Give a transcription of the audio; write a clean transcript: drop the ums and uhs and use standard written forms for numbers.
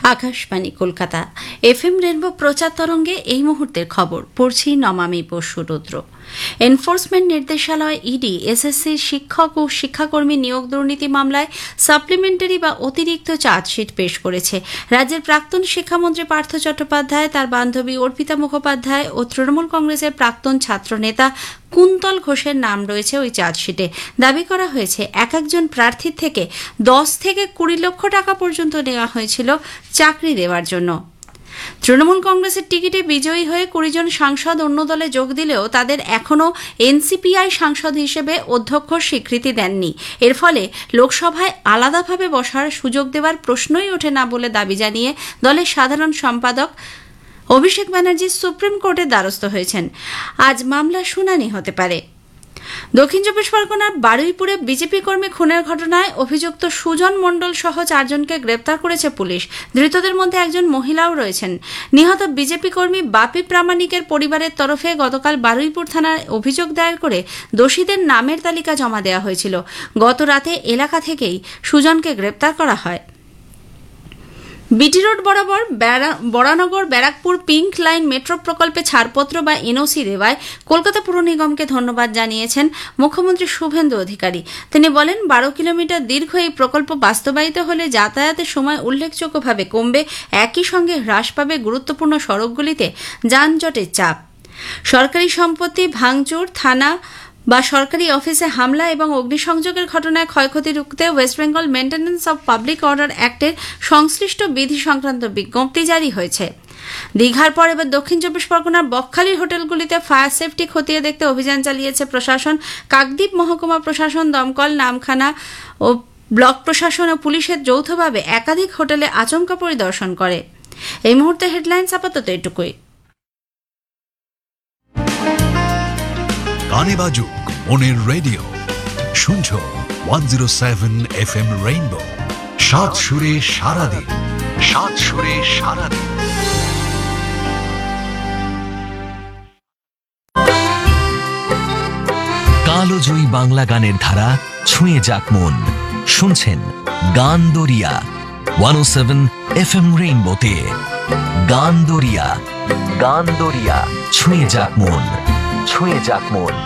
Akashvani Kolkata FM rainbow প্রচার তরঙ্গে এই মুহূর্তের খবর পড়ছি নমামি বসুরুদ্র। এনফোর্সমেন্ট নির্দেশালয় ইডি এসএসসি শিক্ষক ও শিক্ষাকর্মী নিয়োগ দুর্নীতি মামলায় সাপ্লিমেন্টারি বা অতিরিক্ত চার্জশিট পেশ করেছে। রাজ্যের প্রাক্তন শিক্ষামন্ত্রী পার্থ চট্টোপাধ্যায়, তার বান্ধবী অর্পিতা মুখোপাধ্যায় ও তৃণমূল কংগ্রেসের প্রাক্তন ছাত্রনেতা কুন্তল ঘোষের নাম রয়েছে ওই চার্জশিটে। দাবি করা হয়েছে এক একজন প্রার্থীর থেকে 10 থেকে 20 লক্ষ টাকা পর্যন্ত নেওয়া হয়েছিল চাকরি দেওয়ার জন্য। তৃণমূল কংগ্রেসের টিকিটে বিজয়ী হয়ে 20 জন সাংসদ অন্য দলে যোগ দিলেও তাদের এখনও এনসিপিআই সাংসদ হিসেবে অধ্যক্ষ স্বীকৃতি দেননি। এর ফলে লোকসভায় আলাদাভাবে বসার সুযোগ দেওয়ার প্রশ্নই ওঠে না বলে দাবি জানিয়ে দলের সাধারণ সম্পাদক অভিষেক ব্যানার্জি সুপ্রিম কোর্টের দ্বারস্থ হয়েছেন। আজ মামলার শুনানি হতে পারে। দক্ষিণ চব্বিশ পরগনার বারুইপুরে বিজেপি কর্মী খুনের ঘটনায় অভিযুক্ত সুজন মণ্ডল সহ 4 জনকে গ্রেপ্তার করেছে পুলিশ। ধৃতদের মধ্যে একজন মহিলাও রয়েছেন। নিহত বিজেপি কর্মী বাপি প্রামাণিকের পরিবারের তরফে গতকাল বারুইপুর থানায় অভিযোগ দায়ের করে দোষীদের নামের তালিকা জমা দেওয়া হয়েছিল। গত রাতে এলাকা থেকেই সুজনকে গ্রেপ্তার করা হয়। বিটি রোড বরাবর Baranagar Barrackpore pink line metro প্রকল্পে ছাড়পত্র বা এনওসি দেওয়ায় কলকাতা পুর নিগমকে ধন্যবাদ জানিয়েছেন মুখ্যমন্ত্রী শুভেন্দু অধিকারী। তিনি বলেন, 12 কিলোমিটার দীর্ঘ এই প্রকল্প বাস্তবায়িত হলে যাতায়াতের সময় উল্লেখযোগ্যভাবে কমবে, একই সঙ্গে হ্রাস পাবে গুরুত্বপূর্ণ সড়কগুলিতে যানজটের চাপ। সরকারি সম্পত্তি ভাঙচুর, থানা বা সরকারি অফিসে হামলা এবং অগ্নিসংযোগের ঘটনায় ক্ষয়ক্ষতি রুখতে West Bengal maintenance of public order অ্যাক্টের সংশ্লিষ্ট বিধি সংক্রান্ত বিজ্ঞপ্তি জারি হয়েছে। দীঘার পর এবার দক্ষিণ চব্বিশ পরগনার বকখালির হোটেলগুলিতে ফায়ার সেফটি খতিয়ে দেখতে অভিযান চালিয়েছে প্রশাসন। কাকদ্বীপ মহকুমা প্রশাসন, দমকল, নামখানা ও ব্লক প্রশাসন ও পুলিশের যৌথভাবে একাধিক হোটেলে আচমকা পরিদর্শন করে। এই মুহূর্তে হেডলাইন্স আপাতত এটুকুই। গানে বাজুক মনের রেডিও, শুনছো 107 FM রেইনবো। 7 সুরে সারাদিন, 7 সুরে সারাদিন। কালোজয়ী বাংলা গানের ধারা ছুঁয়ে যাক মন। শুনছেন গান দরিয়া 107 FM রেইনবোতে। গান দরিয়া, গান দরিয়া, ছুঁয়ে যাক মন, ছুঁয়ে যাক মন।